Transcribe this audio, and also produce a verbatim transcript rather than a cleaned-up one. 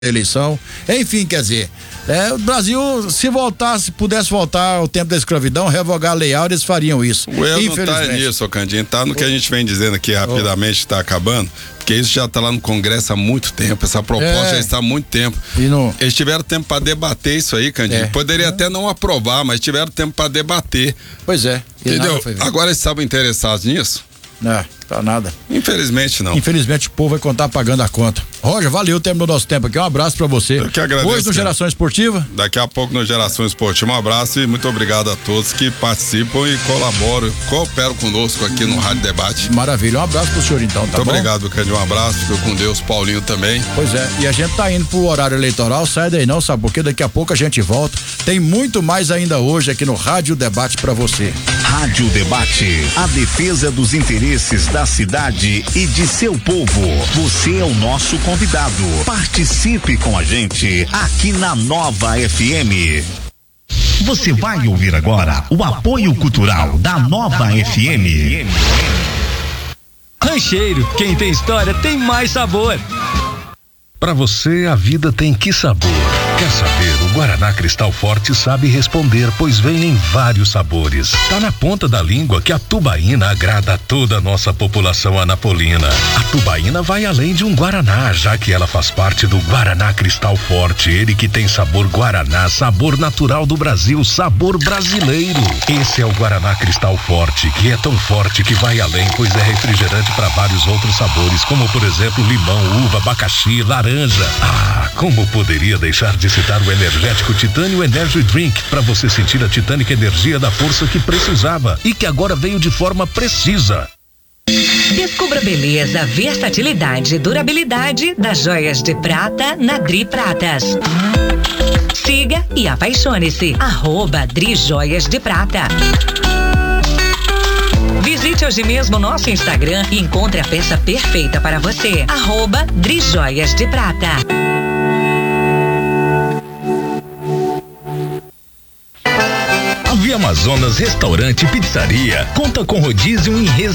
eleição, enfim, quer dizer, é, o Brasil, se voltasse, pudesse voltar ao tempo da escravidão, revogar a Lei Áurea, eles fariam isso. O erro não tá nisso, Candinho, tá no que a gente vem dizendo aqui rapidamente, está acabando, porque isso já está lá no Congresso há muito tempo, essa proposta é. já está há muito tempo. E no... Eles tiveram tempo para debater isso aí, Candinho. É. Poderia é. até não aprovar, mas tiveram tempo para debater. Pois é. Entendeu? Agora eles estavam interessados nisso? Não, tá nada. Infelizmente não. Infelizmente o povo vai contar pagando a conta. Roger, valeu, terminou nosso tempo aqui, um abraço pra você. Eu que agradeço. Hoje no Geração Esportiva? Daqui a pouco no Geração Esportiva, um abraço e muito obrigado a todos que participam e colaboram, cooperam conosco aqui no Rádio Debate. Maravilha, um abraço pro senhor então, tá muito bom? Obrigado, Cândido, um abraço, fico com Deus, Paulinho também. Pois é, e a gente tá indo pro horário eleitoral, sai daí não, sabe por quê? Daqui a pouco a gente volta, tem muito mais ainda hoje aqui no Rádio Debate pra você. Rádio Debate, a defesa dos interesses da cidade e de seu povo. Você é o nosso convidado. Participe com a gente aqui na Nova F M. Você vai ouvir agora o apoio cultural da Nova F M. Rancheiro, quem tem história tem mais sabor. Pra você, a vida tem que sabor. Quer saber? O Guaraná Cristal Forte sabe responder, pois vem em vários sabores. Tá na ponta da língua que a tubaína agrada a toda a nossa população anapolina. A tubaína vai além de um Guaraná, já que ela faz parte do Guaraná Cristal Forte. Ele que tem sabor Guaraná, sabor natural do Brasil, sabor brasileiro. Esse é o Guaraná Cristal Forte, que é tão forte que vai além, pois é refrigerante para vários outros sabores, como por exemplo limão, uva, abacaxi, laranja. Ah, como poderia deixar de citar o energético Titânio Energy Drink, para você sentir a titânica energia da força que precisava e que agora veio de forma precisa. Descubra beleza, versatilidade e durabilidade das joias de prata na Dri Pratas. Siga e apaixone-se. Arroba Dri Joias de Prata. Visite hoje mesmo nosso Instagram e encontre a peça perfeita para você. Arroba Dri Joias de Prata. A Via Amazonas Restaurante e Pizzaria conta com rodízio em